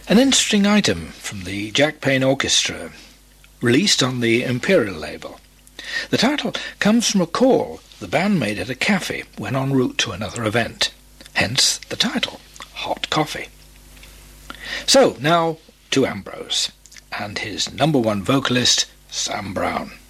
An interesting item from the Jack Payne Orchestra, released on the Imperial label. The title comes from a call the band made at a cafe when en route to another event, hence the title, Hot Coffee. So, now to Ambrose, and his number one vocalist, Sam Brown.